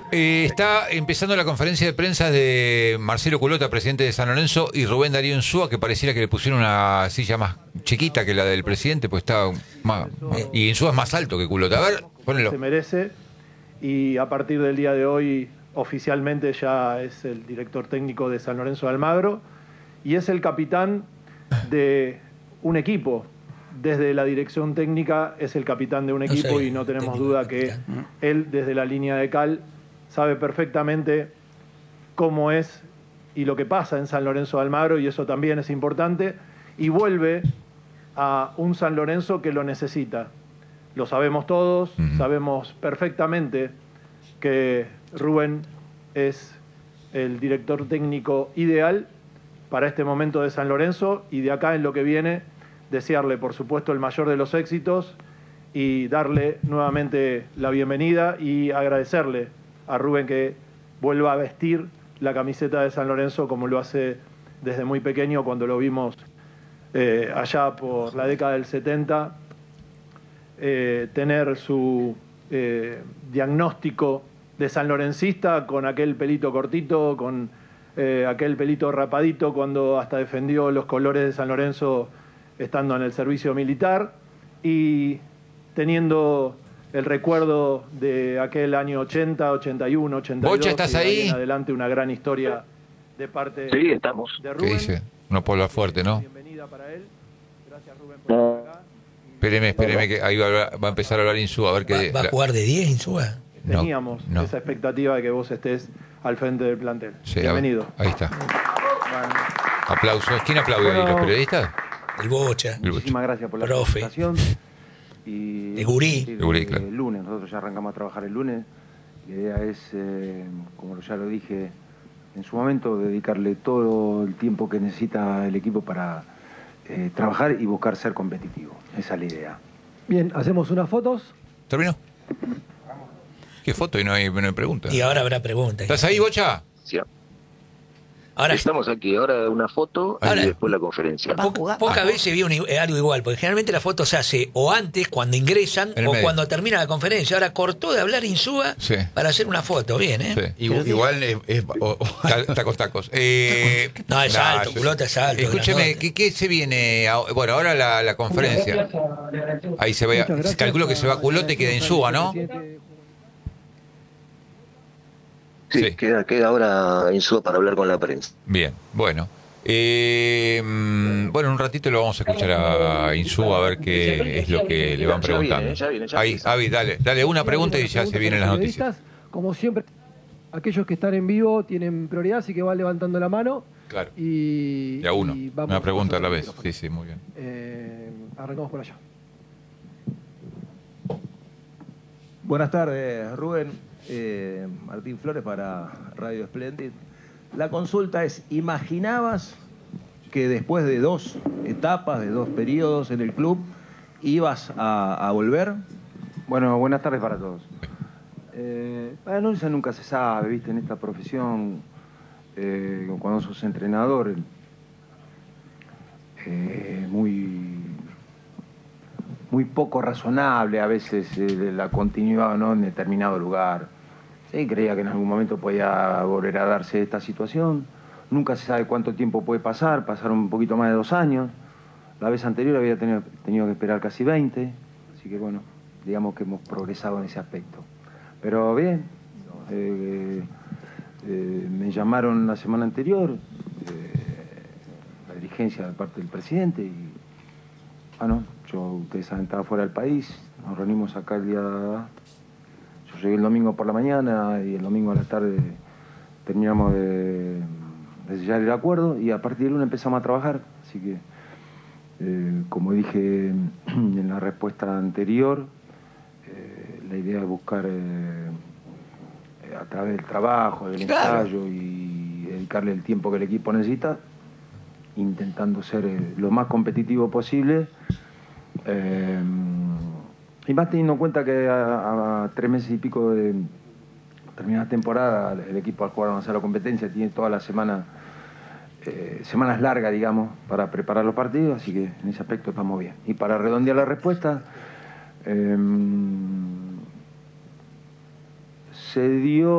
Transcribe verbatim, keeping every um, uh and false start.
Eh, está empezando la conferencia de prensa de Marcelo Culota, presidente de San Lorenzo, y Rubén Darío Insúa, que pareciera que le pusieron una silla más chiquita que la del presidente, pues está más, más- y Insúa es más alto que Culota. A ver, ponelo. Se merece, y a partir del día de hoy oficialmente ya es el director técnico de San Lorenzo de Almagro y es el capitán de un equipo. Desde la dirección técnica es el capitán de un No equipo soy y no tenemos técnico, duda que capitán. él desde la línea de cal sabe perfectamente cómo es y lo que pasa en San Lorenzo de Almagro, y eso también es importante, y vuelve a un San Lorenzo que lo necesita. Lo sabemos todos, Ujú. sabemos perfectamente que Rubén es el director técnico ideal para este momento de San Lorenzo, y de acá en lo que viene desearle por supuesto el mayor de los éxitos y darle nuevamente la bienvenida y agradecerle a Rubén que vuelva a vestir la camiseta de San Lorenzo como lo hace desde muy pequeño, cuando lo vimos eh, allá por la década del setenta, eh, tener su eh, diagnóstico de sanlorencista con aquel pelito cortito, con eh, aquel pelito rapadito, cuando hasta defendió los colores de San Lorenzo estando en el servicio militar, y teniendo el recuerdo de aquel año ochenta, ochenta y uno, ochenta y dos, Bocha, ¿estás y de ahí ahí? en adelante una gran historia de parte Sí, estamos. de ¿Qué Rubén. dice? No puedo hablar fuerte, ¿no? Bienvenida para él. Gracias, Rubén, por No. estar acá. Espéreme, espéreme, que ahí va, a hablar- va a empezar a hablar Insúa, a ver qué... ¿Va, va a jugar de diez Insúa? No, Teníamos no. esa expectativa de que vos estés al frente del plantel. Sí, a- Bienvenido. Ahí está. Bueno, Aplausos. ¿Quién aplaude ahí? Bueno. ¿Los periodistas? El Bocha. El Bocha. Muchísimas gracias por la Profe. presentación. Y El gurí. sí, El gurí, claro. El lunes, nosotros ya arrancamos a trabajar el lunes. La idea es, eh, como ya lo dije en su momento, dedicarle todo el tiempo que necesita el equipo para eh, trabajar y buscar ser competitivo. Esa es la idea. Bien, hacemos unas fotos. ¿Terminó? ¿Qué foto? Y no hay, no hay pregunta. Y ahora habrá preguntas. ¿Estás ahí, Bocha? Sí. Ahora, Estamos aquí, ahora una foto Ahora- y después la conferencia. po- pocas veces vi un, eh, algo igual, porque generalmente la foto se hace o antes, cuando ingresan, En el o medio. cuando termina la conferencia. Ahora cortó de hablar Insúa Sí. para hacer una foto. Bien, ¿eh? Sí. Igual, igual es, es- o- o- tacos, tacos. Eh, No, es alto, yo- Culota es alto, Escúcheme, grandote. ¿qué, qué se viene? a- Bueno, ahora la, la conferencia. Ahí se va. Muchas gracias. Calculo que se va Culota y queda Insúa, ¿no? Presidente. Sí, Sí. Queda, queda ahora en su para hablar con la prensa. Bien, bueno. Eh, mm, bueno, en un ratito lo vamos a escuchar a Insúa a ver qué es lo que le van Ya viene, preguntando. ya viene, ya Ahí, empieza. Avi, dale, dale una pregunta y ya se vienen las noticias. Periodistas, como siempre, aquellos que están en vivo tienen prioridad, así que van levantando la mano. Claro. Y, Y a uno. y vamos Una pregunta a la vez. micrófono. Sí, sí, muy bien. Eh, arrancamos por allá. Buenas tardes, Rubén. Eh, Martín Flores para Radio Splendid. La consulta es, ¿imaginabas que después de dos etapas, de dos periodos en el club, ibas a, a volver? Bueno, buenas tardes para todos. Eh, para no, eso nunca se sabe, ¿viste? En esta profesión, eh, cuando sos entrenador, eh, muy, muy poco razonable a veces eh, la continuidad o no en determinado lugar. Sí, creía que en algún momento podía volver a darse esta situación. Nunca se sabe cuánto tiempo puede pasar, pasaron un poquito más de dos años. La vez anterior había tenido, tenido que esperar casi veinte, así que bueno, digamos que hemos progresado en ese aspecto. Pero bien, eh, eh, me llamaron la semana anterior, eh, la dirigencia de parte del presidente, y bueno, yo, ustedes saben, estaba fuera del país, nos reunimos acá el día... Yo llegué el domingo por la mañana y el domingo a la tarde terminamos de, de sellar el acuerdo, y a partir del lunes empezamos a trabajar, así que eh, como dije en la respuesta anterior, eh, la idea es buscar eh, a través del trabajo, del Claro. ensayo y dedicarle el tiempo que el equipo necesita, intentando ser eh, lo más competitivo posible. Eh, y más teniendo en cuenta que a, a tres meses y pico de terminar la temporada, el equipo al jugar avanzar la competencia tiene toda la semana, eh, semanas largas, digamos, para preparar los partidos, así que en ese aspecto estamos bien. Y para redondear la respuesta, eh, se dio